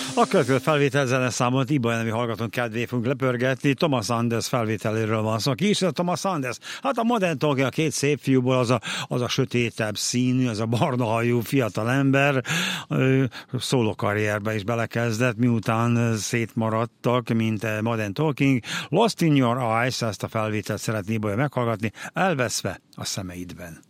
A következő felvétel zeneszámot Ibolya nevű hallgatónk kedvé fogunk lepörgetni. Thomas Anders felvételéről van szó. Ki is a Thomas Anders? Hát a Modern Talking, a két szép fiúból az a sötétebb színű, az a barna hajú fiatal ember szólókarrierbe is belekezdett, miután szétmaradtak, mint Modern Talking. Lost in Your Eyes, ezt a felvételt szeretné Ibolya meghallgatni, elveszve a szemeidben.